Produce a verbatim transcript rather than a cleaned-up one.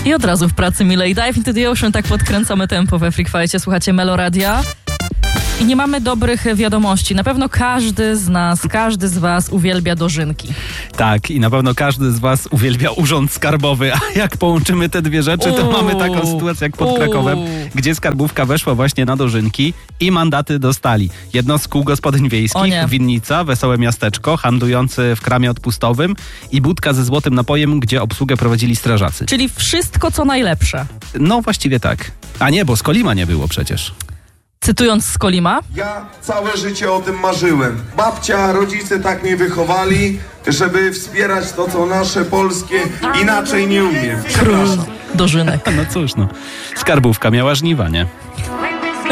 I od razu w pracy milej. Dive into the Ocean, tak podkręcamy tempo we Freak Fight'cie. Słuchacie Meloradia. I nie mamy dobrych wiadomości. Na pewno każdy z nas, każdy z was uwielbia dożynki. Tak, i na pewno każdy z was uwielbia urząd skarbowy. A jak połączymy te dwie rzeczy, to Uuu, mamy taką sytuację jak pod uuu. Krakowem, gdzie skarbówka weszła właśnie na dożynki i mandaty dostali. Jedno z kół gospodyń wiejskich, winnica, Wesołe Miasteczko, handlujący w kramie odpustowym i budka ze złotym napojem, gdzie obsługę prowadzili strażacy. Czyli wszystko, co najlepsze. No właściwie tak. A nie, bo z Kolima nie było przecież. Cytując z Kolima. Ja całe życie o tym marzyłem. Babcia, rodzice tak mnie wychowali, żeby wspierać to, co nasze, polskie. Inaczej nie umiem. Król dożynek. No cóż, no. Skarbówka miała żniwa, nie?